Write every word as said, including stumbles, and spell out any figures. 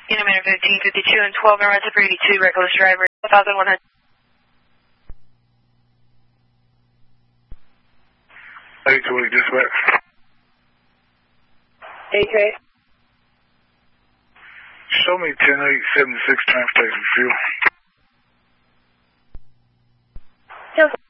United fifteen fifty-two and twelve and Rented for eighty-two, reckless driver, one thousand one hundred. eight two eight, dispatch. eight two eight. Show me ten eight seventy-six transportation fuel. Yes.